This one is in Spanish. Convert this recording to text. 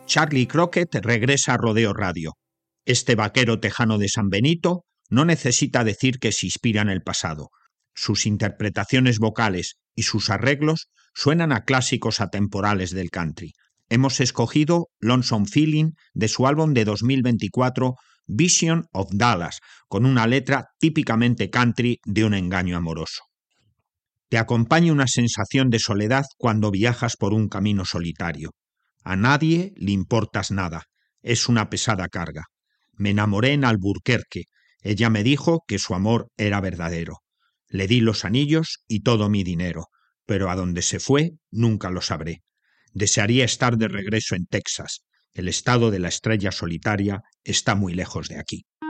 Charlie Crockett regresa a Rodeo Radio. Este vaquero tejano de San Benito no necesita decir que se inspira en el pasado. Sus interpretaciones vocales y sus arreglos suenan a clásicos atemporales del country. Hemos escogido Lonesome Feeling de su álbum de 2024, Vision of Dallas, con una letra típicamente country de un engaño amoroso. Te acompaña una sensación de soledad cuando viajas por un camino solitario. A nadie le importas nada, es una pesada carga. Me enamoré en Alburquerque, ella me dijo que su amor era verdadero. Le di los anillos y todo mi dinero, pero a dónde se fue nunca lo sabré. Desearía estar de regreso en Texas. El estado de la estrella solitaria está muy lejos de aquí.